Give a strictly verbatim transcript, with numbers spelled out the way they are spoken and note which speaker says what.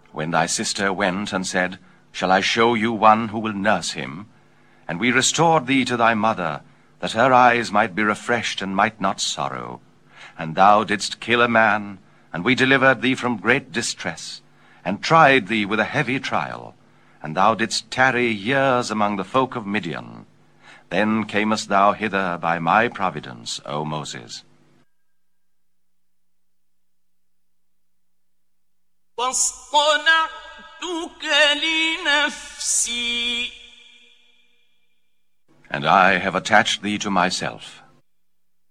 Speaker 1: When thy sister went and said, Shall I show you one who will nurse him? And we restored thee to thy mother, that her eyes might be refreshed and might not sorrow. And thou didst kill a man, and we delivered thee from great distress, and tried thee with a heavy trial. And thou didst tarry years among the folk of Midian. Then camest thou hither by my providence, O Moses. And I have attached thee to myself.